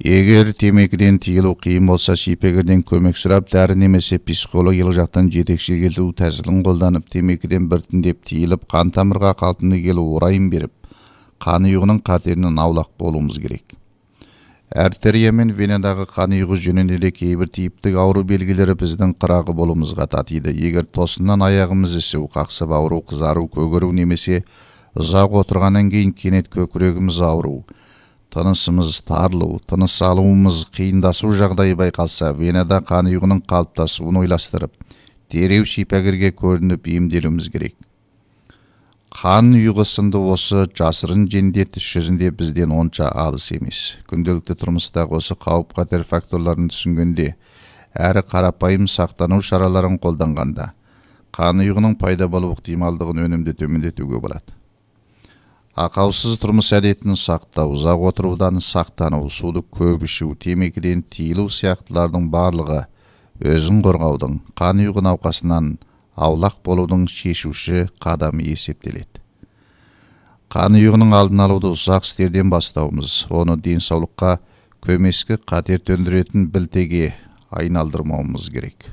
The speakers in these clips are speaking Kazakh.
Егер темекіден тыйылу қиын болса, шипегерден көмек сұрап, дәрі немесе психологиялық жақтан жетекшілік ету тәсілін қолданып, темекіден біртіндеп тыйылып, қан тамырға қалпына келу орайын беріп, қан ұйығының қатерінен аулақ болуымыз керек. Артерия мен венадағы қан ұйығы жөнінде де кейбір типтік ауру белгілері біздің қырағы болуымызға татиды. Егер тосыннан аяғымыз ісу, қақсып ауыру, қызару, көгеру немесе ұзақ отырғаннан кейін кенет көкірегіміз ауыру, тынысымыз тарылу, тыныс алуымыз қиындасу жағдайы байқалса, венада қан ұйығының қалыптасуын ойластырып, дереу шипагерге көрініп емделуіміз керек. Қан ұйығы сынды осы жасырын жендет іс жүзінде бізден онша алыс емес. Күнделікті тұрмыстағы осы қауіп-қатер факторларын түсінгенде, әрі қарапайым сақтану шараларын қолданғанда, қан ұйығының пайда болу ықтималдығын өнімді төмендетуге болады. Ақаусыз тұрмыс әдетін сақтау, ұзақ отырудан сақтану, суды көп ішу, темекіден тыйылу сияқтылардың барлығы өзін қорғаудың, қан ұйығы науқасынан аулақ болудың шешуші қадамы есептеледі. Қан ұйығының алдын алуды ұсақ істерден бастауымыз, оны денсаулыққа көмескі қатер төндіретін білтеге айналдырмауымыз керек.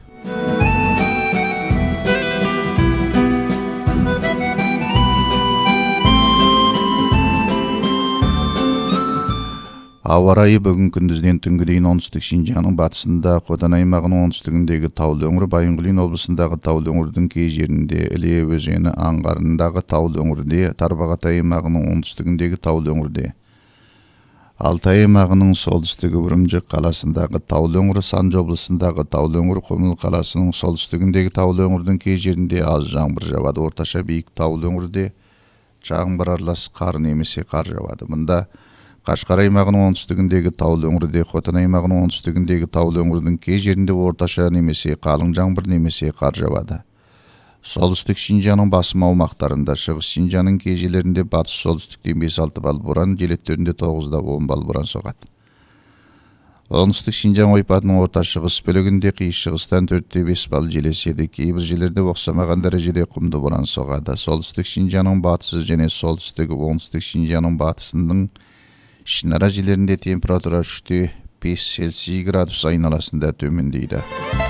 Ауа райы бүгін күндізден түнгі дейін оңтүстік Шинжаңның батысында, Хотан аймағының оңтүстігіндегі таулы өңір, Байынғұлин облысындағы таулы өңірдің кей жерінде, Іле өзені аңғарындағы таулы өңірде, Тарбағатай аймағының оңтүстігіндегі таулы өңірде, Алтай аймағының солтүстігі Үрімжі қаласындағы таулы өңір, Санжы облысындағы таулы өңір, Құмыл қаласының солтүстігіндегі таулы өңірдің кей жерінде аз жаңбыр жауады. Орташа биік таулы өңірде жаңбыр аралас қар немесе қар жауады. Мұнда Қашқар аймағының оңтүстігіндегі таулы өңірде, Хотан аймағының оңтүстігіндегі таулы өңірдің кей жерінде орташа немесе қалың жаңбыр немесе қар жауады. Солтүстік Шинжаңның басым аумақтарында, шығыс Шинжаңның кей жерлерінде батыс солтүстіктен 5-6 балл боран, желектерінде 9-10 балл боран соғады. Оңтүстік Шинжаң ойпатының орта шығыс бөлігінде қиыс шығыстан 4-5 балл жел еседі. Кейбір жерлерде оқсамаған дәрежеде құмды боран соғады. Солтүстік Шинжаңның батысы және солтүстігі оңтүстік Шинжаңның батысының ішінара жерлерінде температура 3-5 Цельсий градус айналасында төмендейді.